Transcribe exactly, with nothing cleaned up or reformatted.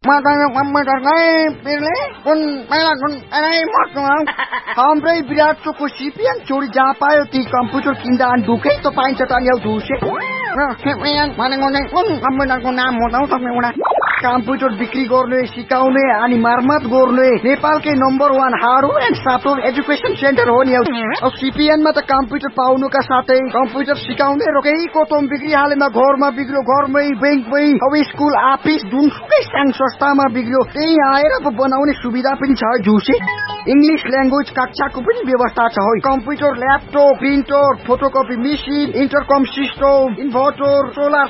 मसँग कम्प्युटरकै पिरले कुन पहिला कुन एनै मर्नु हाम्रै विराट चोकको सिपिएन छोडी जहाँ पायो ती कम्प्युटर किन्दा अनि दुखै त पाइन्छ त ल्याउ झुसे सिपिएन भनेको चाहिँ कुन कम्प्युटरको नाम हो त तपाईँ कम्प्युटर बिक्री गर्ने सिकाउने अनि मर्मत गर्ने नेपालकै number one hardware and software education centre हो नि। अब सिपिएनमा त कम्प्युटर पाउनुका साथै कम्प्युटर सिकाउने रोकैको तोम बिक्री हालेमा घरमा बिग्रियो घरमै बैंकमै अब स्कुल अफिस जुनसुकै सानो संस्थामा बिग्रियो त्यही आएर बनाउने सुविधा पनि छ झुसे। इंग्लिश ल्याङ्ग्वेज कक्षाको पनि व्यवस्था छ है। Computer laptop printer photocopy machine इन्टरकम system inverter solar